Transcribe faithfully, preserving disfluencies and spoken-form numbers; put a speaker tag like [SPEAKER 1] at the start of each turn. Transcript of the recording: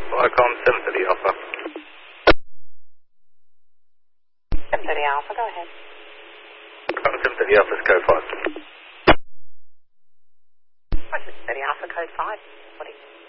[SPEAKER 1] Welcome, seven thirty Alpha.
[SPEAKER 2] seven thirty Alpha, go ahead.
[SPEAKER 1] Welcome, seven thirty Alpha, code five.
[SPEAKER 2] seven thirty Alpha, code five. What do you